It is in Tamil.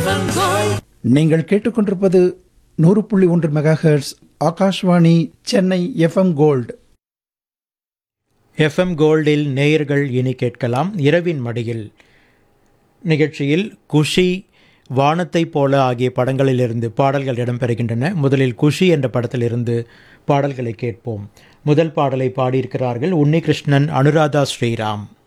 நீங்கள் கேட்டுக்கொண்டிருப்பது 100.1 megahertz Akashvani Chennai FM gold. FM கோல்டில் நேயர்கள் இனி கேட்கலாம் இரவின் மடியில் நிகழ்ச்சியில் குஷி, வானத்தை போல ஆகிய படங்களிலிருந்து பாடல்கள் இடம்பெறுகின்றன. முதலில் குஷி என்ற படத்திலிருந்து பாடல்களை கேட்போம். முதல் பாடலை பாடியிருக்கிறார்கள் உன்னிகிருஷ்ணன், அனுராதா ஸ்ரீராம்.